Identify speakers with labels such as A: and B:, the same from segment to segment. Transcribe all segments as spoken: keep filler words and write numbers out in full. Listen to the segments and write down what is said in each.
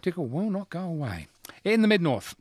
A: Tickle will not go away. In the mid-north,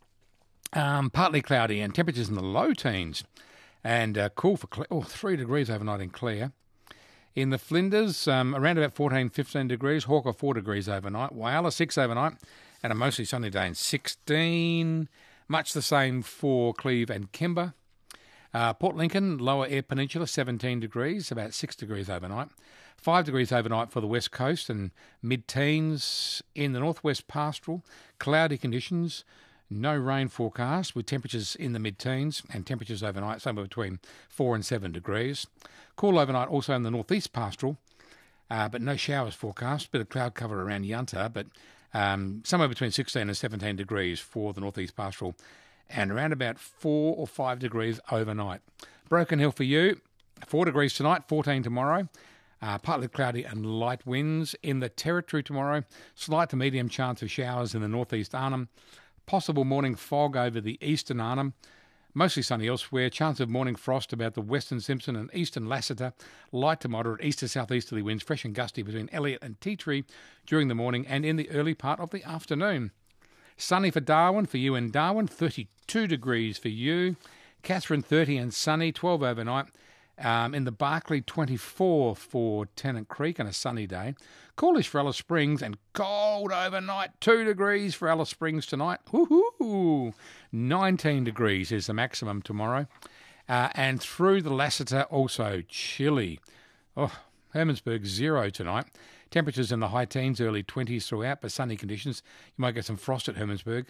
A: um, partly cloudy and temperatures in the low teens and uh, cool for Cle- oh, three degrees overnight in Clear. In the Flinders, um, around about fourteen, fifteen degrees. Hawker, four degrees overnight. Whyalla, six overnight. And a mostly sunny day in sixteen. Much the same for Cleve and Kimber. Uh, Port Lincoln, Lower Eyre Peninsula, seventeen degrees, about six degrees overnight. five degrees overnight for the west coast and mid-teens. In the northwest pastoral, cloudy conditions. No rain forecast with temperatures in the mid-teens and temperatures overnight somewhere between four and seven degrees. Cool overnight also in the northeast pastoral, uh, but no showers forecast. Bit of cloud cover around Yunta, but um, somewhere between sixteen and seventeen degrees for the northeast pastoral and around about four or five degrees overnight. Broken Hill for you, four degrees tonight, fourteen tomorrow. Uh, partly cloudy and light winds. In the Territory tomorrow, slight to medium chance of showers in the northeast Arnhem. Possible morning fog over the eastern Arnhem. Mostly sunny elsewhere. Chance of morning frost about the western Simpson and eastern Lassiter. Light to moderate east to southeasterly winds, fresh and gusty between Elliot and Tea Tree during the morning and in the early part of the afternoon. Sunny for Darwin, for you in Darwin. thirty-two degrees for you. Catherine, thirty and sunny, twelve overnight. Um, in the Barclay, twenty-four for Tennant Creek and a sunny day. Coolish for Alice Springs and cold overnight, two degrees for Alice Springs tonight. Woohoo! nineteen degrees is the maximum tomorrow. Uh, and through the Lassiter, also chilly. Oh, Hermannsburg, zero tonight. Temperatures in the high teens, early twenties throughout, but sunny conditions. You might get some frost at Hermannsburg.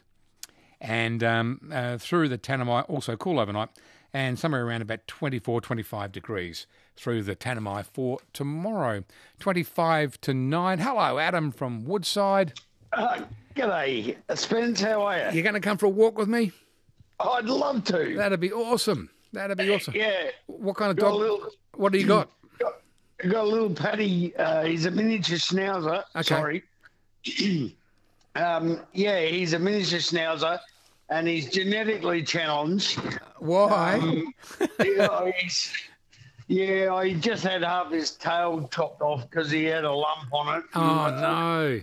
A: And um, uh, through the Tanami, also cool overnight, and somewhere around about twenty-four, twenty-five degrees through the Tanami for tomorrow. twenty-five to nine. Hello, Adam from Woodside.
B: Uh, g'day, Spence. How are you?
A: You're going to come for a walk with me?
B: I'd love to.
A: That'd be awesome. That'd be awesome.
B: Yeah.
A: What kind of
B: Got a
A: dog?
B: little-
A: What do you got?
B: Got, got a little Paddy. Uh, he's a miniature schnauzer.
A: Okay.
B: Sorry. um, yeah, he's a miniature schnauzer, and he's genetically challenged.
A: Why?
B: Um, yeah, he's, yeah, he just had half his tail chopped off because he had a lump on it.
A: oh, no.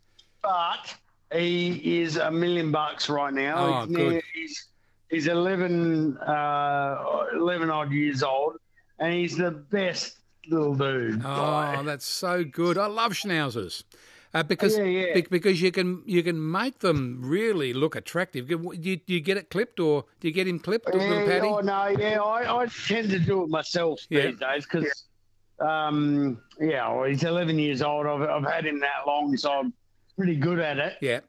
B: But he is a million bucks right now.
A: Oh,
B: he's,
A: good.
B: near, he's he's eleven, uh, eleven odd years old, and he's the best little dude.
A: Oh,
B: Like,
A: that's so good. I love schnauzers. Uh, because
B: Yeah, yeah.
A: be- because you can you can make them really look attractive. Do you, do you get it clipped or do you get him clipped, little
B: yeah,
A: Paddy?
B: oh, no, yeah, I, I tend to do it myself
A: Yeah.
B: these days because, um, yeah, well, he's eleven years old. I've, I've had him that long, so I'm pretty good at it.
A: Yeah.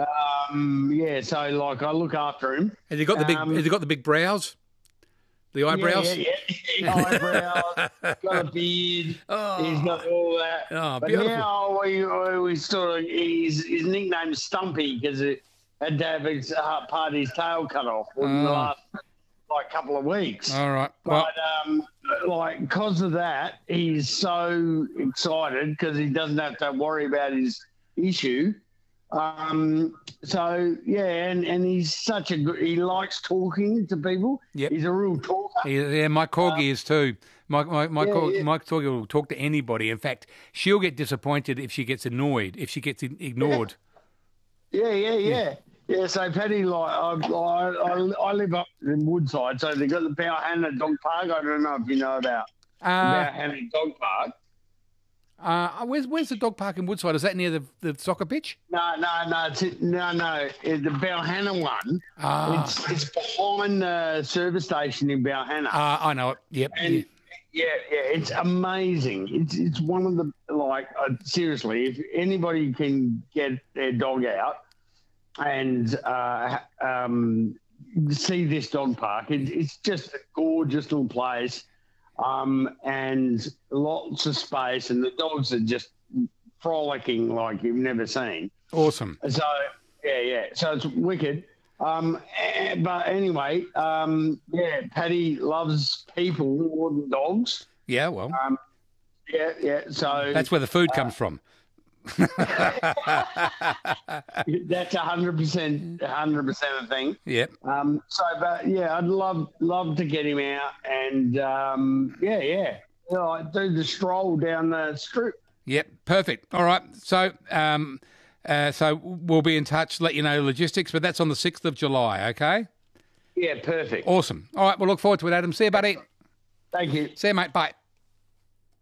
B: Um, yeah, so like I look after him.
A: Has he got the big?
B: Um,
A: has he got the big brows? The eyebrows?
B: Yeah, yeah, yeah. Eyebrows, got a beard.
A: Oh.
B: He's got all that.
A: Oh,
B: but
A: beautiful.
B: now we, we sort of, his, his nickname is Stumpy because it had to have his, uh, part of his tail cut off in the
A: Oh.
B: last like couple of weeks.
A: All right. Well,
B: But um, like because of that, he's so excited because he doesn't have to worry about his issue. Um, so yeah, and, and he's such a good. He likes talking to people.
A: Yep.
B: He's a real talker.
A: yeah, yeah, my corgi is too. My my my,
B: Yeah,
A: corgi,
B: yeah.
A: my corgi will talk to anybody. In fact, she'll get disappointed if she gets annoyed, if she gets i- ignored.
B: Yeah, yeah, yeah. Yeah, so Paddy, like, I, I, I, I live up in Woodside, so they've got the Bowhanna Dog Park. I don't know if you know about
A: Uh,
B: Bowhanna Dog Park.
A: uh, where's where's the dog park in Woodside? Is that near the, the soccer pitch?
B: No, no, no, it's, no, no. It's the Bowhanna one.
A: Ah.
B: It's it's behind the service station in Bowhanna.
A: Uh, I know it. Yep.
B: and
A: yeah.
B: yeah, yeah, it's amazing. It's it's one of the, like, uh, seriously, if anybody can get their dog out and uh, um, see this dog park, it, it's just a gorgeous little place, um, and lots of space, and the dogs are just frolicking like you've never seen.
A: Awesome.
B: So yeah, yeah. So it's wicked. Um, eh, but anyway, um, yeah, Paddy loves people more than dogs.
A: Yeah. Well,
B: Um, yeah, yeah. So
A: that's where the food comes from.
B: that's a hundred percent, a hundred percent a thing.
A: Yep.
B: Um, so, but yeah, I'd love love to get him out, and um, yeah, yeah, you know, do the stroll down the strip.
A: Yep, perfect. All right. So, um, Uh, so we'll be in touch, let you know logistics, but that's on the sixth of July, okay?
B: Yeah, perfect.
A: Awesome. All right, we'll look forward to it, Adam. See you, buddy.
B: Thank you.
A: See you, mate. Bye.